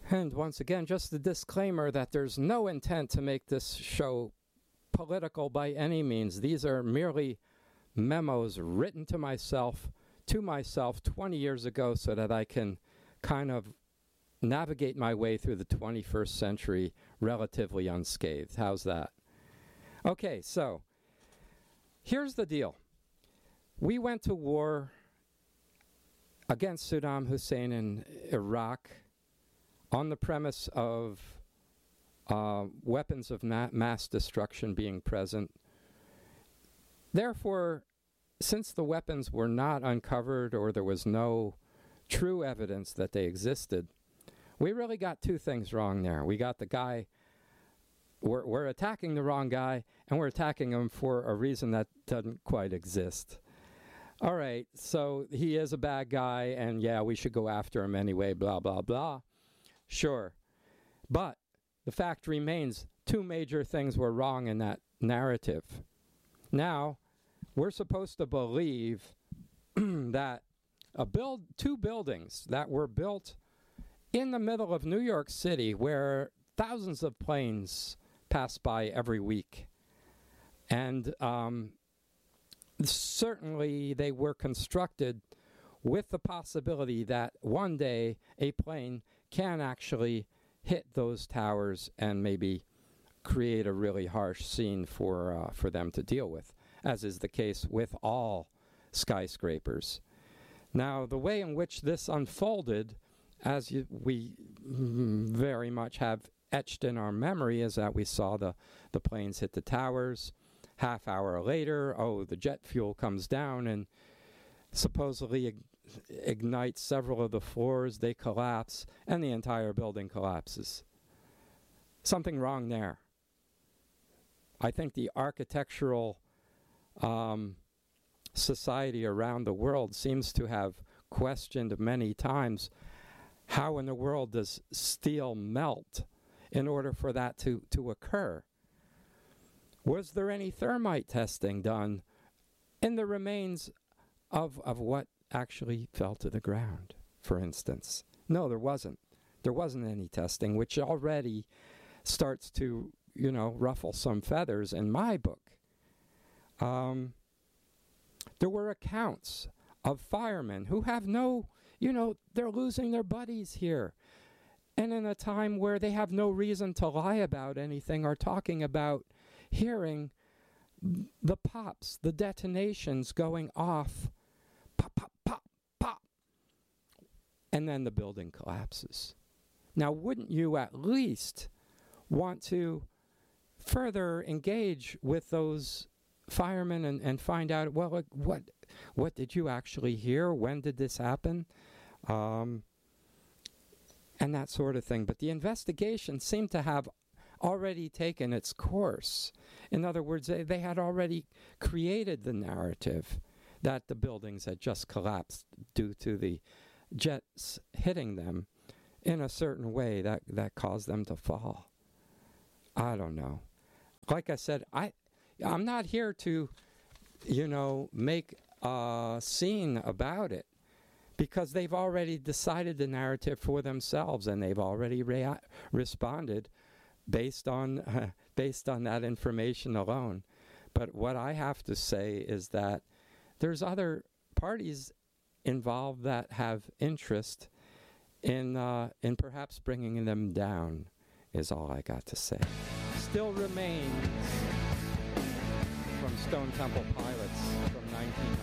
And once again, just a disclaimer that there's no intent to make this show political by any means. These are merely memos written to myself 20 years ago so that I can kind of navigate my way through the 21st century relatively unscathed. How's that? Okay, so here's the deal. We went to war against Saddam Hussein in Iraq on the premise of weapons of mass destruction being present. Therefore, since the weapons were not uncovered or there was no true evidence that they existed, we really got two things wrong there. We got the guy, we're attacking the wrong guy, and we're attacking him for a reason that doesn't quite exist. All right, so he is a bad guy, and yeah, we should go after him anyway, blah, blah, blah. Sure. But the fact remains, two major things were wrong in that narrative. Now, we're supposed to believe that two buildings that were built in the middle of New York City, where thousands of planes pass by every week, and certainly they were constructed with the possibility that one day a plane can actually hit those towers and maybe create a really harsh scene for them to deal with, as is the case with all skyscrapers. Now, the way in which this unfolded, as we very much have etched in our memory, is that we saw the planes hit the towers. Half hour later, the jet fuel comes down and supposedly ignites several of the floors. They collapse, and the entire building collapses. Something wrong there. I think the architectural society around the world seems to have questioned many times, how in the world does steel melt in order for that to occur? Was there any thermite testing done in the remains of what actually fell to the ground, for instance? No, there wasn't. There wasn't any testing, which already starts to, ruffle some feathers in my book. There were accounts of firemen who have they're losing their buddies here. And in a time where they have no reason to lie about anything or talking about hearing the pops, the detonations going off, pop, pop, pop, pop, and then the building collapses. Now, wouldn't you at least want to further engage with those firemen and find out, well, what did you actually hear? When did this happen? And that sort of thing. But the investigation seemed to have already taken its course. In other words, they had already created the narrative that the buildings had just collapsed due to the jets hitting them in a certain way that caused them to fall. I don't know. Like I said, I'm not here to, make a scene about it, because they've already decided the narrative for themselves, and they've already responded based on that information alone. But what I have to say is that there's other parties involved that have interest in perhaps bringing them down, is all I got to say. Still remains from Stone Temple Pilots from 19